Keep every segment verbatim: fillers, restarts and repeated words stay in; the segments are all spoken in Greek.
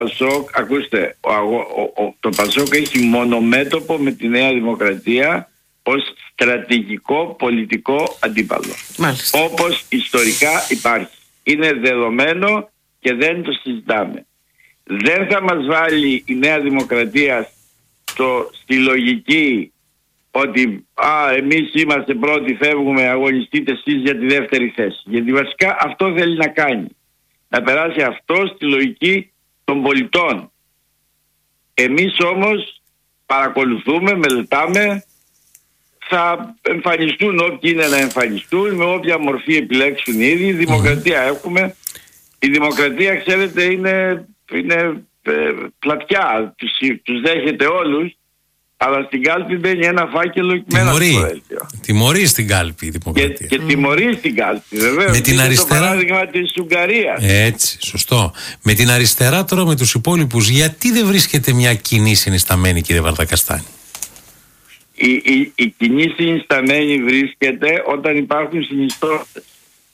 Πασόκ, ακούστε, ο, ο, ο, το Πασόκ έχει μονομέτωπο με τη Νέα Δημοκρατία ως στρατηγικό πολιτικό αντίπαλο. Μάλιστα. Όπως ιστορικά υπάρχει. Είναι δεδομένο και δεν το συζητάμε. Δεν θα μας βάλει η Νέα Δημοκρατία στο, στη λογική ότι α, εμείς είμαστε πρώτοι, φεύγουμε, αγωνιστείτε εσείς για τη δεύτερη θέση. Γιατί βασικά αυτό θέλει να κάνει. Να περάσει αυτό στη λογική των πολιτών. Εμείς όμως παρακολουθούμε, μελετάμε, θα εμφανιστούν όποιοι είναι να εμφανιστούν, με όποια μορφή επιλέξουν ήδη. Η δημοκρατία mm. έχουμε. Η δημοκρατία, ξέρετε, είναι, είναι ε, πλατιά. Τους, τους δέχεται όλους, αλλά στην κάλπη μπαίνει ένα φάκελο και με ένα ψηφοδέλτιο. Τιμωρεί στην κάλπη η δημοκρατία. Και, και τιμωρεί στην κάλπη, βεβαίως. Με την είναι αριστερά... το παράδειγμα της Ουγγαρίας. Έτσι, σωστό. Με την αριστερά τώρα, με τους υπόλοιπους, γιατί δεν βρίσκεται μια κοινή συνισταμένη, κύριε Βαρδακαστάνη? Η, η, η κοινή συνισταμένη βρίσκεται όταν υπάρχουν συνιστώσεις.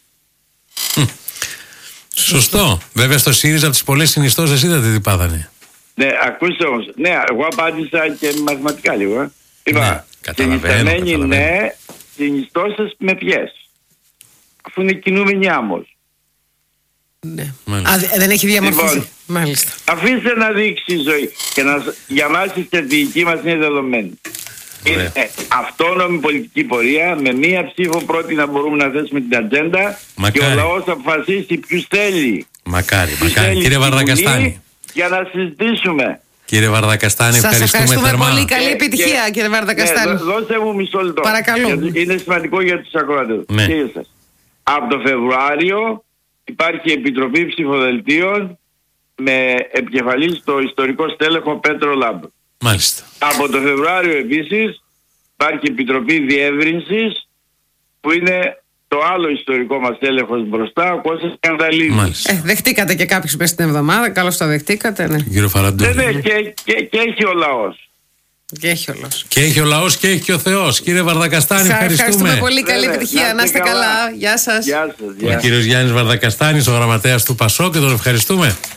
Σωστό. Βέβαια στο ΣΥΡΙΖΑ από τις πολλές συνιστώσεις είδατε τι πάθανε. Ναι, ακούστε όμως. Ναι, εγώ απάντησα και μαθηματικά λίγο. Ε. Είπα, ναι, συνισταμένη ναι, συνιστώσεις με ποιες? Αφού είναι κινούμενοι άμμος. Ναι. Α, δεν έχει διαμορφωθεί. Λοιπόν, μάλιστα. Αφήστε να δείξει η ζωή. Και να, για μας η στρατηγική μας είναι δεδομένη. Είναι αυτόνομη πολιτική πορεία, με μία ψήφο πρώτη να μπορούμε να θέσουμε την ατζέντα. Μακάρι. Και ο λαός θα αποφασίσει ποιους θέλει. Μακάρι, ποιους μακάρι. Θέλει κύριε Βαρδακαστάνη, για να συζητήσουμε. Κύριε Βαρδακαστάνη, σας ευχαριστούμε, ευχαριστούμε θερμά. πολύ. Καλή επιτυχία, και, κύριε Βαρδακαστάνη. Ναι, δώστε μου μισό λεπτό. Παρακαλώ. Είναι σημαντικό για τους ακροατές. Ναι. Από το Φεβρουάριο υπάρχει Επιτροπή Ψηφοδελτίων με επικεφαλής το ιστορικό στέλεχο Πέτρο Λάμπ. Μάλιστα. Από το Φεβρουάριο επίσης υπάρχει Επιτροπή Διεύρυνσης, που είναι το άλλο ιστορικό μας τέλεχος μπροστά, ο Κώστας Κανδαλίδης. Ε, δεχτήκατε και κάποιους μες την εβδομάδα, καλώς το δεχτήκατε, ναι. Κύριο Φαραντώνη. Ναι, ναι, και, και, και έχει ο λαός. Και έχει ο λαός. Και έχει ο λαός και έχει και ο Θεός. Κύριε Βαρδακαστάνη, σας ευχαριστούμε. ευχαριστούμε πολύ, καλή ναι, επιτυχία, να είστε καλά. καλά. Γεια σας. Γεια σας. Γεια. Ο κύριος Γιάννης Βαρδακαστάνης, ο γραμματέας του ΠΑΣΟΚ, και τον ευχαριστούμε.